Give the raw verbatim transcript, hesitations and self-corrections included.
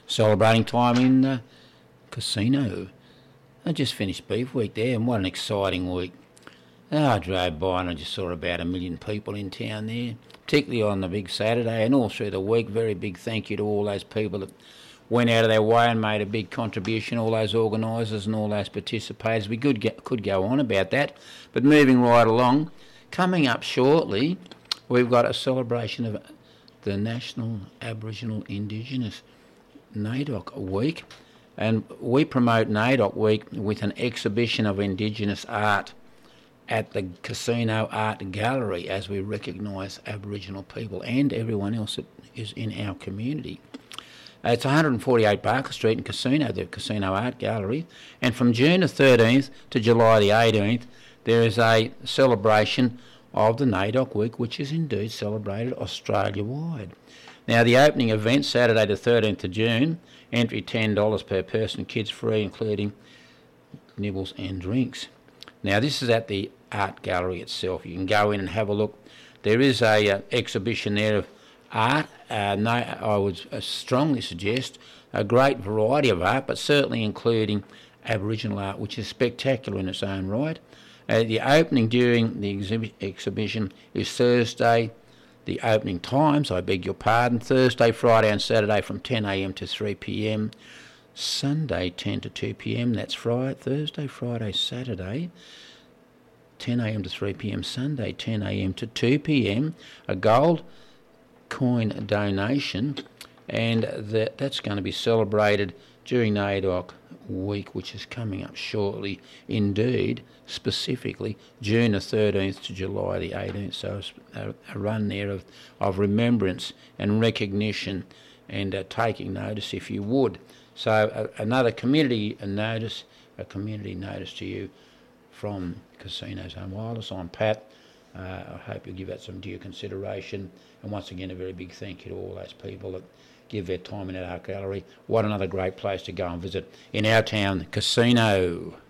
celebrating time in the casino. I just finished Beef Week there, and what an exciting week. Oh, I drove by and I just saw about a million people in town there, particularly on the big Saturday and all through the week. Very big thank you to all those people that went out of their way and made a big contribution, all those organisers and all those participators. We could, get, could go on about that, but moving right along, coming up shortly, we've got a celebration of the National Aboriginal Indigenous NAIDOC Week, and we promote NAIDOC Week with an exhibition of Indigenous art at the Casino Art Gallery, as we recognise Aboriginal people and everyone else that is in our community. Uh, it's one forty-eight Barker Street in Casino, the Casino Art Gallery, and from June the thirteenth to July the eighteenth there is a celebration of the NAIDOC Week, which is indeed celebrated Australia-wide. Now, the opening event, Saturday the thirteenth of June, entry ten dollars per person, kids free, including nibbles and drinks. Now, this is at the art gallery itself. You can go in and have a look. There is a uh, exhibition there of art. Uh, no, I would uh, strongly suggest a great variety of art, but certainly including Aboriginal art, which is spectacular in its own right. Uh, the opening during the exhi- exhibition is Thursday. The opening times, I beg your pardon, Thursday, Friday and Saturday from ten a m to three p m. Sunday ten to two p m, that's Friday, Thursday, Friday, Saturday, ten a m to three p m, Sunday ten a m to two p m, a gold coin donation, and that, that's going to be celebrated during NAIDOC Week, which is coming up shortly, indeed, specifically June the thirteenth to July the eighteenth, so a, a run there of, of remembrance and recognition and uh, taking notice, if you would. So uh, another community notice, a community notice to you from Casinos Home Wireless. I'm Pat. Uh, I hope you'll give that some due consideration. And once again, a very big thank you to all those people that give their time in that art gallery. What another great place to go and visit in our town, Casino.